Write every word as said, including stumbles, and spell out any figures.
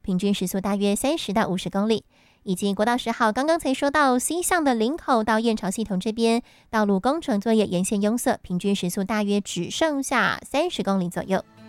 平均时速大约三十到五十公里。以及国道十号，刚刚才说到西向的林口到燕巢系统这边，道路工程作业沿线拥塞，平均时速大约只剩下三十公里左右。